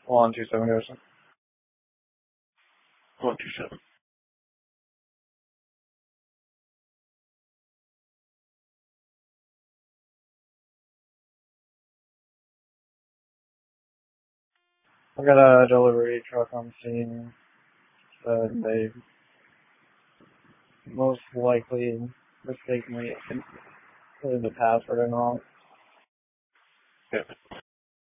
127 Garrison. 127. I got a delivery truck on scene. They most likely mistakenly put the password in wrong. Okay.